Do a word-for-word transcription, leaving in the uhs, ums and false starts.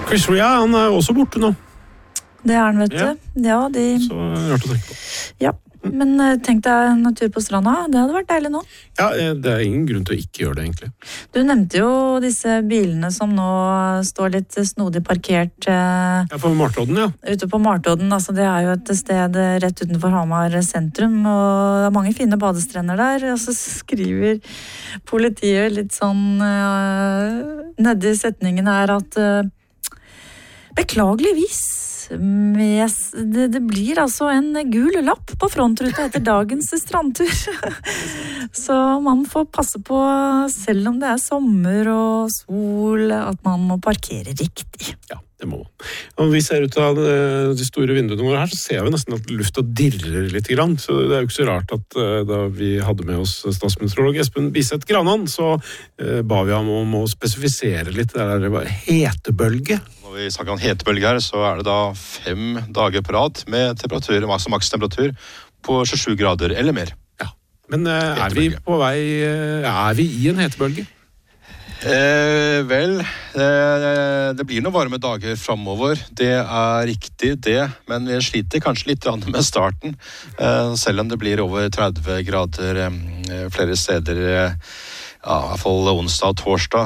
Chris Rea, han er også borte nå. Det er han, vet du. Ja. Ja, de... Så rart å tenke på. Ja, men tenk deg en tur på stranda, det hadde vært deilig nå. Ja, det er ingen grunn til å ikke gjøre det, egentlig. Du nevnte jo disse bilene som nå står litt snodig parkert eh, Ja, for Martodden, ja. ute på Martodden. Altså, det er jo et sted rett utenfor Hamar sentrum, og det er mange fine badestrender der. Og så skriver politiet litt sånn eh, nedi setningen her at eh, beklageligvis Med, det, det blir altså en gul lapp på frontruta etter dagens strandtur. Så man får passe på, selv om det er sommer og sol, at man må parkere riktig. Ja, det må man. Og vi ser ut av de store vinduene våre her, så ser vi nesten at lufta dirrer litt grann. Så det er jo ikke så rart at da vi hadde med oss statsmeteorolog Espen Biseth Granan, så uh, ba vi ham om å spesifisere litt. Det der var hetebølge. Når vi snakker om hetebølge her, så er det da fem dager på rad med temperatur, maks maks temperatur på tjuesju grader eller mer. Ja, men uh, er vi på vei, uh, er vi i en hetebølge? Eh, vel, eh, det blir noen varme dager fremover, det er riktig det, men vi sliter kanskje litt med starten, eh, selv om det blir over tretti grader eh, flere steder, eh, ja, i hvert fall onsdag og torsdag.